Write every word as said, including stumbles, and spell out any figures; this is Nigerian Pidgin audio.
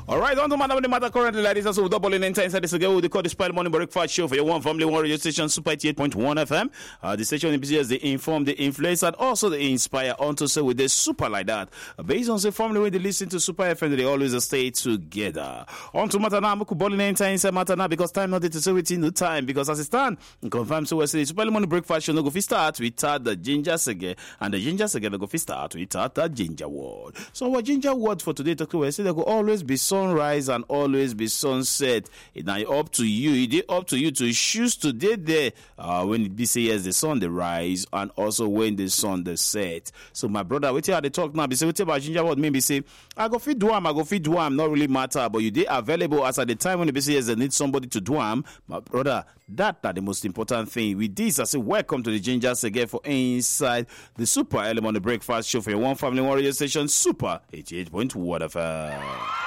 All right, on to matter the matter currently, ladies and so double in inside this again with the call the Spell Morning Breakfast Show for your one family one radio station, Super eighty-eight point one F M. Uh, the station is the inform, the influence, and also the inspire on to say with the super like that. Uh, based on the family when they listen to Super F M, they always stay together. On to matter now, Muku balling inside inside matter now because time not to say within the time because as it stand, confirm so we say Super Morning Breakfast Show no go fi start with uh, the ginger sege and the ginger sege no go fi start with uh, the ginger word. So our ginger word for today talk we say there go always be sunrise and always be sunset. It now up to you. It is up to you to choose today there uh, when it be say yes the sun they rise and also when the sun they set. So my brother, wait till they talk now. Be say wait about ginger word maybe say I go feed do am, I go feed do am, not really matter. But you they available as at the time when they be say yes they need somebody to do am. My brother, that that the most important thing. With this, I say welcome to the ginger again for inside the Super Element on the Breakfast Show for your one family one radio station, Super eighty-eight point one F M.